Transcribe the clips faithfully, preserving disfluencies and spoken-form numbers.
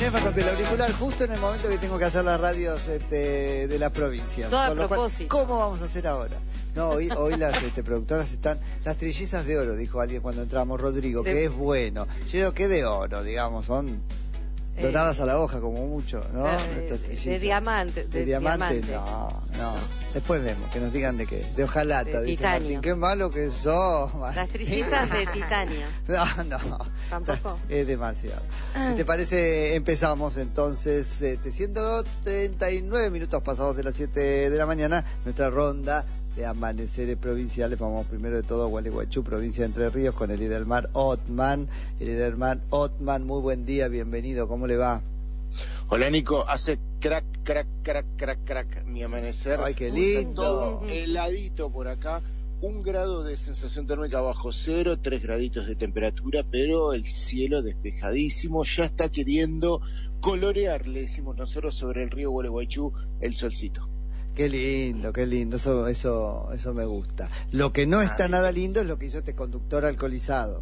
Inés me rompió el auricular justo en el momento que tengo que hacer las radios este, de las provincias. Todo a Por lo propósito. Cual, ¿cómo vamos a hacer ahora? No, hoy, hoy las este, productoras están... Las trillizas de oro, dijo alguien cuando entramos, Rodrigo, de... que es bueno. Yo digo que de oro, digamos, son eh... doradas a la hoja como mucho, ¿no? Eh, de, de diamante. De, de diamante, diamante, no, no. Después vemos, que nos digan de qué. De hojalata, de dice titanio. Martín. Qué malo que sos, Martín. Las trillizas de titanio. No, no. ¿Tampoco? Es demasiado. Si te parece, empezamos entonces, este, ciento treinta y nueve minutos pasados de las siete de la mañana, nuestra ronda de amaneceres provinciales. Vamos primero de todo a Gualeguaychú, provincia de Entre Ríos, con Elidelmar Ottman. Elidelmar Ottman, muy buen día, bienvenido, ¿cómo le va? Hola Nico, hace crack, crack, crack, crack, crack mi amanecer. Ay, qué lindo. Todo heladito por acá, un grado de sensación térmica bajo cero, tres graditos de temperatura, pero el cielo despejadísimo, ya está queriendo colorear, le decimos nosotros, sobre el río Gualeguaychú, el solcito. Qué lindo, qué lindo, eso, eso, eso me gusta. Lo que no está Ay. nada lindo es lo que hizo este conductor alcoholizado.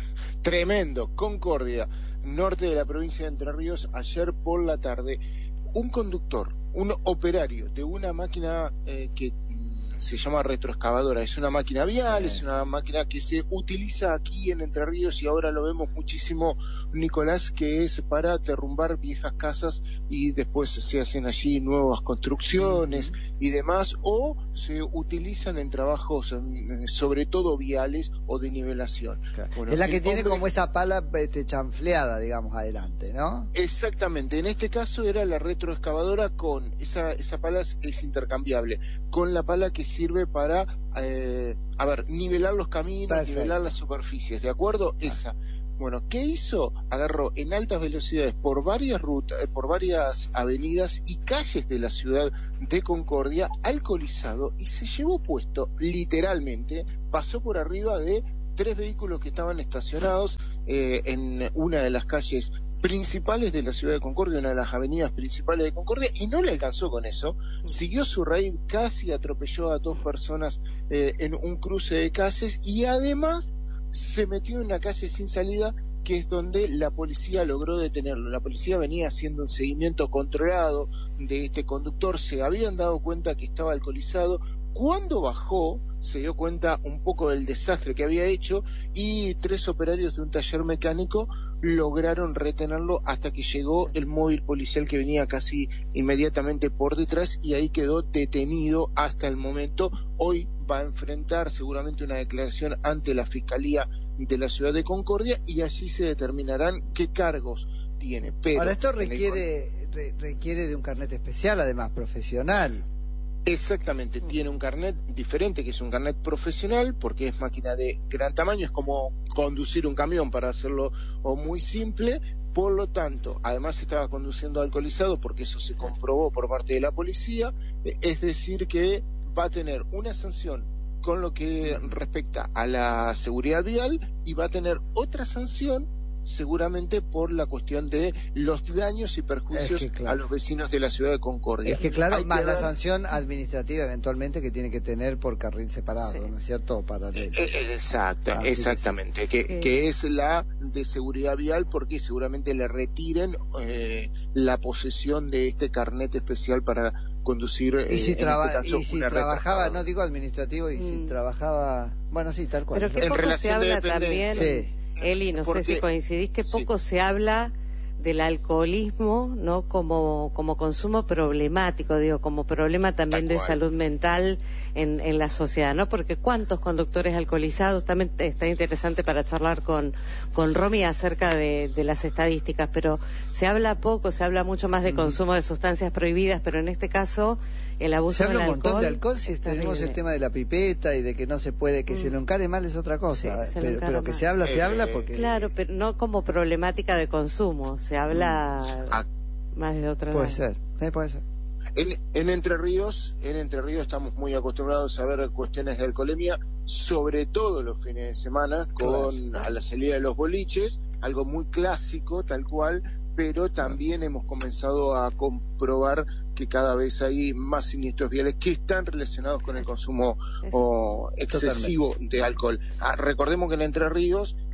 Tremendo, Concordia, norte de la provincia de Entre Ríos, ayer por la tarde, un conductor, un operario de una máquina eh, que se llama retroexcavadora, es una máquina vial, sí. es una máquina que se utiliza aquí en Entre Ríos y ahora lo vemos muchísimo, Nicolás, que es para derrumbar viejas casas y después se hacen allí nuevas construcciones uh-huh. y demás, o se utilizan en trabajos sobre todo viales o de nivelación. Claro. Bueno, es la que tiene hombre... como esa pala este, chanfleada, digamos, adelante, ¿no? Exactamente, en este caso era la retroexcavadora con, esa, esa pala es, es intercambiable, con la pala que sirve para, eh, a ver, nivelar los caminos, Perfecto. nivelar las superficies, ¿de acuerdo? Ah. Esa. Bueno, ¿qué hizo? Agarró en altas velocidades por varias rutas, eh, por varias avenidas y calles de la ciudad de Concordia, alcoholizado, y se llevó puesto, literalmente, pasó por arriba de tres vehículos que estaban estacionados eh, en una de las calles principales de la ciudad de Concordia, una de las avenidas principales de Concordia, y no le alcanzó con eso, siguió su raíz, casi atropelló a dos personas eh, en un cruce de calles y además se metió en una calle sin salida, que es donde la policía logró detenerlo. La policía venía haciendo un seguimiento controlado de este conductor, se habían dado cuenta que estaba alcoholizado. Cuando bajó, se dio cuenta un poco del desastre que había hecho y tres operarios de un taller mecánico lograron retenerlo hasta que llegó el móvil policial que venía casi inmediatamente por detrás y ahí quedó detenido hasta el momento. Hoy va a enfrentar seguramente una declaración ante la Fiscalía de la ciudad de Concordia y allí se determinarán qué cargos tiene. Pero ahora esto requiere, re, requiere de un carnet especial, además profesional. Exactamente, tiene un carnet diferente, que es un carnet profesional, porque es máquina de gran tamaño, es como conducir un camión, para hacerlo o muy simple. Por lo tanto, además estaba conduciendo alcoholizado, porque eso se comprobó por parte de la policía, es decir que va a tener una sanción con lo que respecta a la seguridad vial y va a tener otra sanción seguramente por la cuestión de los daños y perjuicios es que, claro, a los vecinos de la ciudad de Concordia. Es que claro, Hay más que la dar... sanción administrativa eventualmente que tiene que tener por carril separado, sí. ¿no es cierto? Paralelo. Eh, exacto, ah, exactamente, sí, que, sí. Que, que es la de seguridad vial, porque seguramente le retiren eh, la posesión de este carnet especial para conducir. Y si, eh, traba este caso, y si trabajaba, no digo administrativo, y mm. si trabajaba, bueno, sí, tal cual. Pero que poco se habla también. Sí. Eli, no Porque, sé si coincidís que poco sí. se habla del alcoholismo, ¿no? Como como consumo problemático, digo, como problema también de salud mental en, en la sociedad, ¿no? Porque cuántos conductores alcoholizados, también está interesante para charlar con con Romy acerca de, de las estadísticas, pero se habla poco, se habla mucho más de consumo de sustancias prohibidas, pero en este caso el abuso del alcohol. Se habla un montón de alcohol, si tenemos el tema de la pipeta y de que no se puede, que mm. se lo encare mal es otra cosa, sí, pero, pero que se habla, eh, se habla porque... Claro, pero no como problemática de consumo, se habla ah, más de otra Puede ser, eh, puede ser. En, en Entre Ríos, en Entre Ríos estamos muy acostumbrados a ver cuestiones de alcoholemia, sobre todo los fines de semana, con claro. a la salida de los boliches, algo muy clásico, tal cual, pero también hemos comenzado a comprobar que cada vez hay más siniestros viales que están relacionados con el consumo o, excesivo Totalmente. de alcohol. Ah, recordemos que en Entre Ríos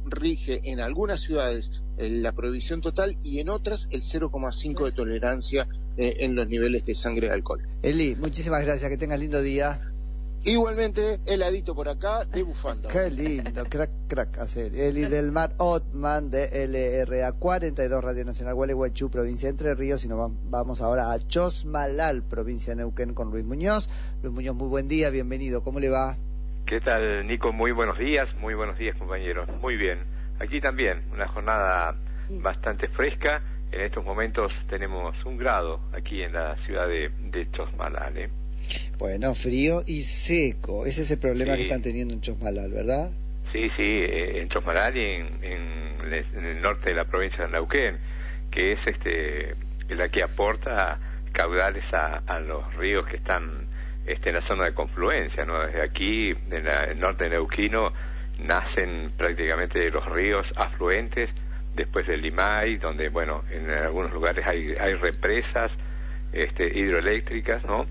rige en algunas ciudades eh, la prohibición total y en otras el cero coma cinco de tolerancia eh, en los niveles de sangre de alcohol. Eli, muchísimas gracias, que tengas lindo día. Igualmente, heladito por acá, de bufanda. Qué lindo, crack, crack, hacer. Eli del Mar Otman, de L R A cuarenta y dos, Radio Nacional Gualeguaychú, provincia de Entre Ríos, y nos vamos ahora a Chosmalal, provincia de Neuquén, con Luis Muñoz. Luis Muñoz, muy buen día, bienvenido, ¿cómo le va? ¿Qué tal, Nico? Muy buenos días, muy buenos días, compañeros. Muy bien, aquí también, una jornada bastante fresca. En estos momentos tenemos un grado aquí en la ciudad de, de Chosmalal, ¿eh? Bueno, frío y seco, ese es el problema sí. que están teniendo en Chosmalal, ¿verdad? Sí, sí, eh, en Chosmalal y en, en, en el norte de la provincia de Neuquén, que es este la que aporta caudales a, a los ríos que están este, en la zona de confluencia, ¿no? Desde aquí, en la, el norte de Neuquino, nacen prácticamente los ríos afluentes, después del Limay, donde, bueno, en algunos lugares hay, hay represas este, hidroeléctricas, ¿no?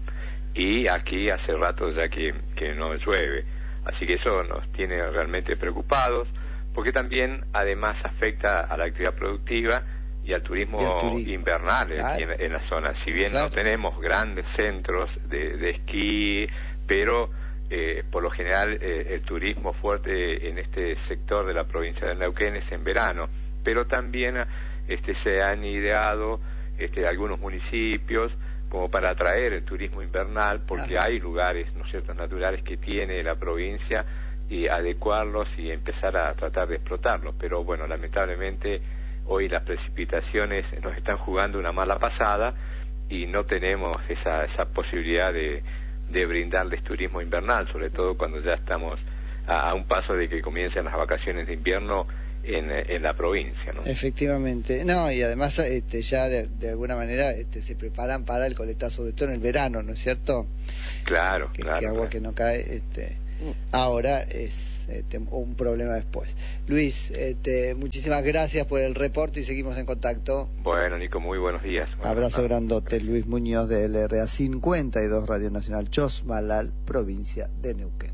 Y aquí hace rato ya que, que no llueve, así que eso nos tiene realmente preocupados, porque también además afecta a la actividad productiva y al turismo, turismo. invernal claro. en, en la zona. Si bien claro. no tenemos grandes centros de, de esquí, pero eh, por lo general eh, el turismo fuerte en este sector de la provincia de Neuquén es en verano, pero también este se han ideado este, algunos municipios como para atraer el turismo invernal, porque Ajá. hay lugares, ¿no es cierto?, naturales que tiene la provincia y adecuarlos y empezar a tratar de explotarlos. Pero bueno, lamentablemente hoy las precipitaciones nos están jugando una mala pasada y no tenemos esa, esa posibilidad de, de brindarles turismo invernal, sobre todo cuando ya estamos a, a un paso de que comiencen las vacaciones de invierno En, en la provincia, ¿no? Efectivamente, no, y además este, ya de, de alguna manera este, se preparan para el coletazo de todo en el verano, ¿no es cierto? Claro, que, claro. Que agua claro. que no cae este, ahora es este, un problema después. Luis, este, muchísimas gracias por el reporte y seguimos en contacto. Bueno, Nico, muy buenos días. Bueno, Abrazo no. grandote, Luis Muñoz de L R A cincuenta y dos, Radio Nacional Chosmalal, provincia de Neuquén.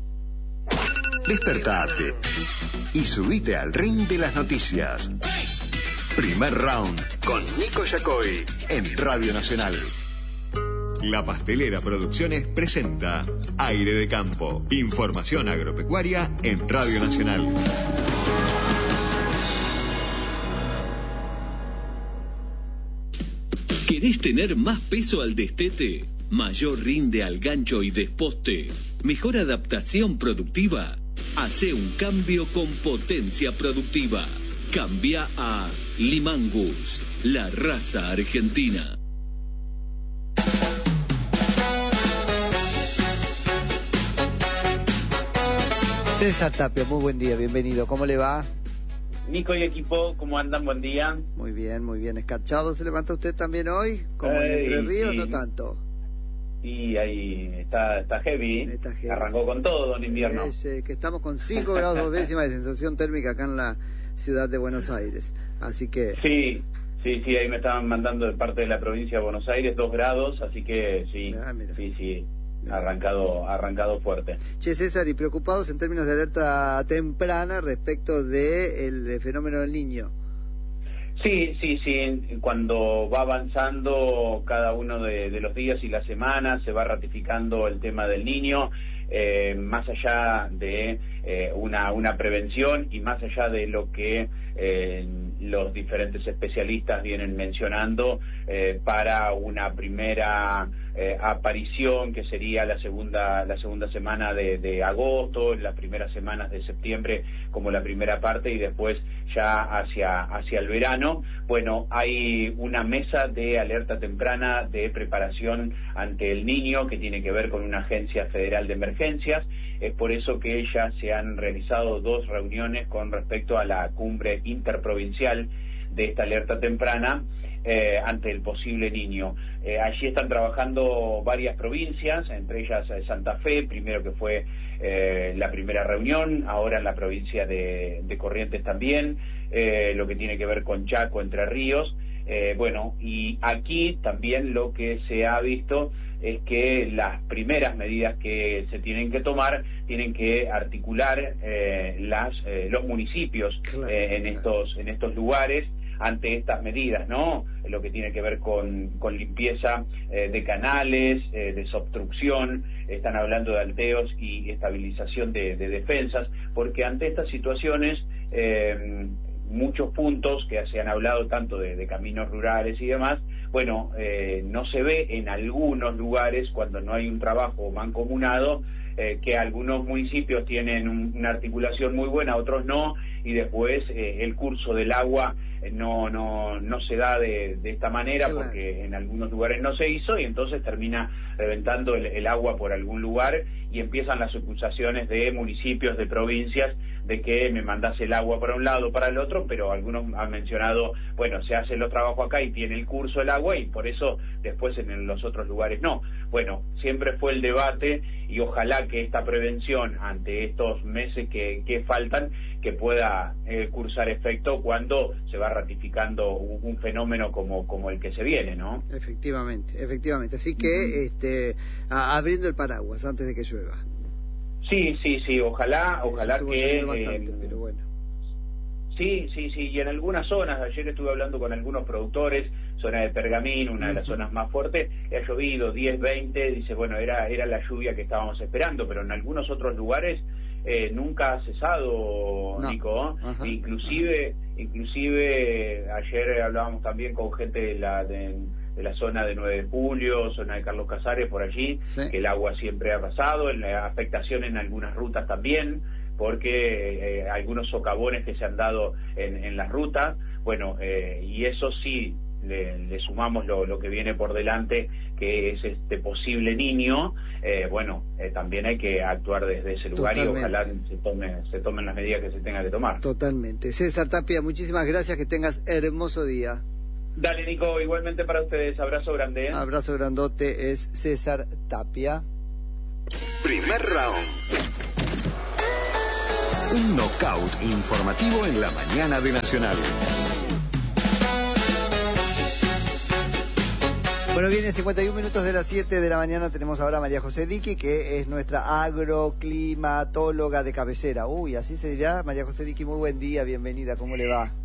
Despertate y subite al ring de las noticias. Primer round con Nico Yacoy en Radio Nacional. La Pastelera Producciones presenta Aire de Campo. Información agropecuaria en Radio Nacional. ¿Querés tener más peso al destete? ¿Mayor rinde al gancho y desposte? ¿Mejor adaptación productiva? Hace un cambio con potencia productiva. Cambia a Limangus, la raza argentina. César Tapia, muy buen día, bienvenido. ¿Cómo le va? Nico y equipo, ¿cómo andan? Buen día. Muy bien, muy bien. ¿Escarchado se levanta usted también hoy? ¿Como Ay, en Entre Ríos? Sí. No tanto. Y ahí está, está heavy. está heavy, arrancó con todo en invierno. Es, eh, que estamos con cinco grados dos décimas de sensación térmica acá en la ciudad de Buenos Aires, así que... Sí, sí, sí, ahí me estaban mandando de parte de la provincia de Buenos Aires, dos grados, así que sí, ah, sí, sí, arrancado, arrancado fuerte. Che, César, y preocupados en términos de alerta temprana respecto del de fenómeno del Niño. Sí, sí, sí, cuando va avanzando cada uno de, de los días y las semanas se va ratificando el tema del Niño, eh, más allá de eh, una, una prevención y más allá de lo que eh, los diferentes especialistas vienen mencionando eh, para una primera eh, aparición que sería la segunda la segunda semana de, de agosto, las primeras semanas de septiembre como la primera parte y después ya hacia hacia el verano. Bueno, hay una mesa de alerta temprana de preparación ante el Niño que tiene que ver con una agencia federal de emergencias. Es por eso que ya se han realizado dos reuniones con respecto a la cumbre interprovincial de esta alerta temprana eh, ante el posible Niño. Eh, allí están trabajando varias provincias, entre ellas eh, Santa Fe, primero que fue eh, la primera reunión, ahora en la provincia de, de Corrientes también, eh, lo que tiene que ver con Chaco, Entre Ríos, Eh, bueno, y aquí también lo que se ha visto es que las primeras medidas que se tienen que tomar tienen que articular eh, las eh, los municipios claro, eh, en estos claro. en estos lugares ante estas medidas, ¿no? Lo que tiene que ver con, con limpieza eh, de canales, eh, desobstrucción, están hablando de alteos y estabilización de, de defensas, porque ante estas situaciones eh, muchos puntos que se han hablado tanto de, de caminos rurales y demás, bueno, eh, no se ve en algunos lugares cuando no hay un trabajo mancomunado, eh, que algunos municipios tienen un, una articulación muy buena, otros no, y después eh, el curso del agua eh, no no no se da de, de esta manera claro. porque en algunos lugares no se hizo y entonces termina reventando el, el agua por algún lugar y empiezan las acusaciones de municipios, de provincias, de que me mandás el agua para un lado, para el otro, pero algunos han mencionado, bueno, se hace los trabajos acá y tiene el curso el agua y por eso después en los otros lugares no. Bueno, siempre fue el debate y ojalá que esta prevención ante estos meses que, que faltan, que pueda eh, cursar efecto cuando se va ratificando un, un fenómeno como, como el que se viene, ¿no? Efectivamente, efectivamente. Así que uh-huh. este, a, abriendo el paraguas antes de que llueva. Sí, sí, sí, ojalá, ojalá que... Bastante, eh, pero bueno. Sí, sí, sí, y en algunas zonas, ayer estuve hablando con algunos productores, zona de Pergamín, una de las zonas más fuertes, ha llovido diez, veinte, dice, bueno, era era la lluvia que estábamos esperando, pero en algunos otros lugares eh, nunca ha cesado, no. Nico, ajá, inclusive, ajá. inclusive ayer hablábamos también con gente de la... De, de la zona de nueve de julio, zona de Carlos Casares, por allí, sí. que el agua siempre ha pasado, en la afectación en algunas rutas también, porque eh, algunos socavones que se han dado en, en las rutas, bueno, eh, y eso sí, le, le sumamos lo, lo que viene por delante, que es este posible niño, eh, bueno, eh, también hay que actuar desde ese lugar Totalmente. Y ojalá se, tome, se tomen las medidas que se tengan que tomar. Totalmente. César Tapia, muchísimas gracias, que tengas hermoso día. Dale, Nico, igualmente para ustedes, abrazo grande. ¿eh? Abrazo grandote, es César Tapia. Primer round. Un knockout informativo en la mañana de Nacional. Bueno, viene cincuenta y un minutos de las siete de la mañana, tenemos ahora a María José Diqui, que es nuestra agroclimatóloga de cabecera. Uy, así se dirá. María José Diqui, muy buen día, bienvenida, ¿cómo le va?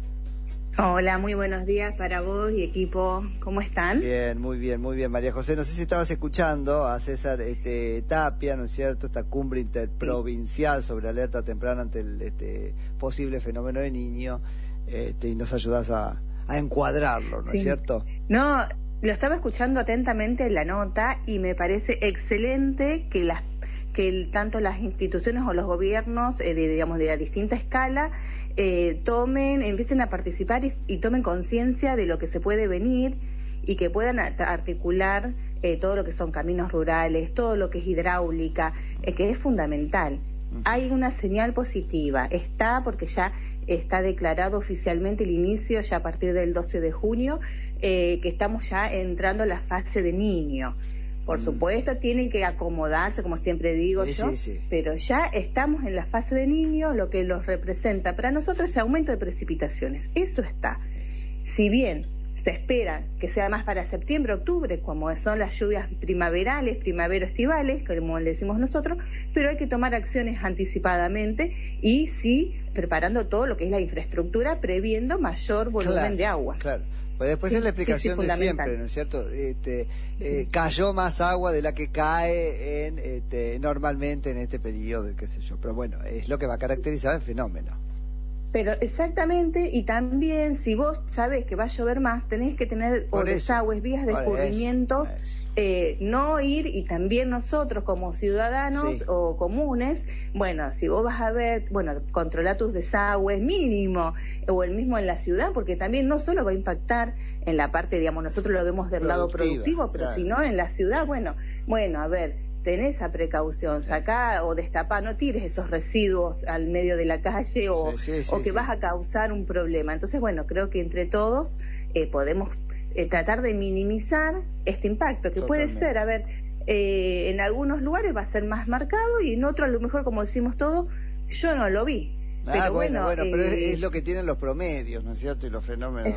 Hola, muy buenos días para vos y equipo, ¿cómo están? Bien, muy bien, muy bien, María José. No sé si estabas escuchando a César este, Tapia, ¿no es cierto?, esta cumbre interprovincial sobre alerta temprana ante el este, posible fenómeno de Niño, este, y nos ayudas a, a encuadrarlo, ¿no sí. es cierto? No, lo estaba escuchando atentamente en la nota y me parece excelente que las que el, tanto las instituciones o los gobiernos, eh, de, digamos, de a distinta escala, eh, tomen, empiecen a participar y, y tomen conciencia de lo que se puede venir y que puedan articular eh, todo lo que son caminos rurales, todo lo que es hidráulica, eh, que es fundamental. Uh-huh. Hay una señal positiva, está porque ya está declarado oficialmente el inicio, ya a partir del doce de junio, eh, que estamos ya entrando a la fase de Niño. Por supuesto, tienen que acomodarse, como siempre digo sí, yo, sí, sí. pero ya estamos en la fase de Niño, lo que los representa para nosotros es aumento de precipitaciones. Eso está. Si bien se espera que sea más para septiembre, octubre, como son las lluvias primaverales, primavero-estivales, como le decimos nosotros, pero hay que tomar acciones anticipadamente y sí, preparando todo lo que es la infraestructura, previendo mayor volumen claro, de agua. Claro. Pues después sí, es la explicación sí, sí, de siempre, ¿no es cierto? Este, eh, cayó más agua de la que cae en este, normalmente en este periodo, qué sé yo. Pero bueno, es lo que va a caracterizar el fenómeno. Pero exactamente, y también si vos sabés que va a llover más, tenés que tener o desagües, vías de escurrimiento, eh, no ir, y también nosotros como ciudadanos sí. o comunes, bueno, si vos vas a ver, bueno, controlar tus desagües mínimo, o el mismo en la ciudad, porque también no solo va a impactar en la parte, digamos, nosotros lo vemos del lado productivo, pero claro. sino en la ciudad, bueno, bueno, a ver, tenés esa precaución, sacá o destapá, no tires esos residuos al medio de la calle o, sí, sí, sí, o que sí. vas a causar un problema. Entonces, bueno, creo que entre todos eh, podemos eh, tratar de minimizar este impacto, que Totalmente. puede ser, a ver, eh, en algunos lugares va a ser más marcado y en otros a lo mejor, como decimos todos, yo no lo vi. Ah, pero bueno, bueno, bueno eh, pero es, es lo que tienen los promedios, ¿no es cierto? Y los fenómenos. Es,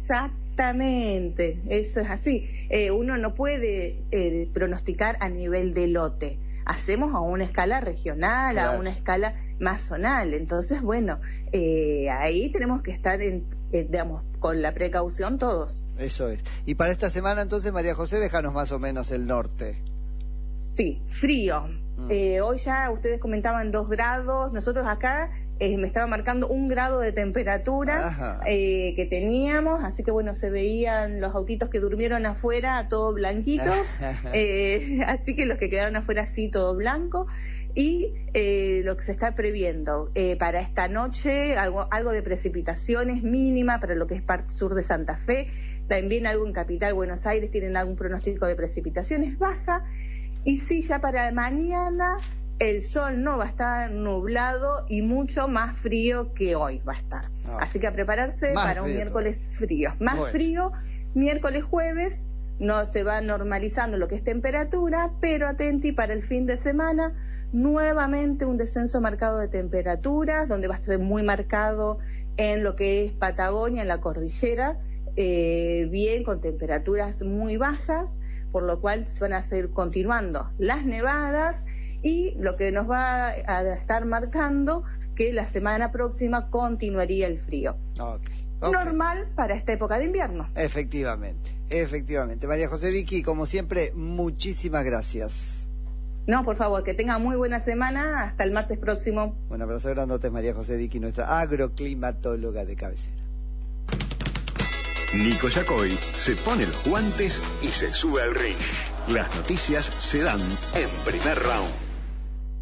Exactamente, eso es así. Eh, uno no puede eh, pronosticar a nivel de lote. Hacemos a una escala regional, claro, a una escala más zonal. Entonces, bueno, eh, ahí tenemos que estar, en, eh, digamos, con la precaución todos. Eso es. Y para esta semana, entonces, María José, déjanos más o menos el norte. Sí, frío. Mm. Eh, hoy ya ustedes comentaban dos grados. Nosotros acá eh, me estaba marcando un grado de temperatura eh, que teníamos, así que bueno, se veían los autitos que durmieron afuera todos blanquitos, eh, así que los que quedaron afuera sí, todo blanco. Y eh, lo que se está previendo eh, para esta noche, algo, algo de precipitaciones mínima para lo que es parte sur de Santa Fe, también algo en Capital, Buenos Aires, tienen algún pronóstico de precipitaciones baja. Y sí, ya para mañana el sol no va a estar nublado y mucho más frío que hoy va a estar. Oh. Así que a prepararse más para un miércoles todavía. Frío. Más bueno. frío, miércoles, jueves, no se va normalizando lo que es temperatura, pero atenti para el fin de semana, nuevamente un descenso marcado de temperaturas, donde va a estar muy marcado en lo que es Patagonia, en la cordillera, eh, bien con temperaturas muy bajas, por lo cual se van a seguir continuando las nevadas y lo que nos va a estar marcando que la semana próxima continuaría el frío. Okay, okay. Normal para esta época de invierno. Efectivamente, efectivamente. María José Diqui, como siempre, muchísimas gracias. No, por favor, que tenga muy buena semana. Hasta el martes próximo. Un abrazo grandote, María José Diqui, nuestra agroclimatóloga de cabecera. Nico Yacoy se pone los guantes y se sube al ring. Las noticias se dan en Primer Round.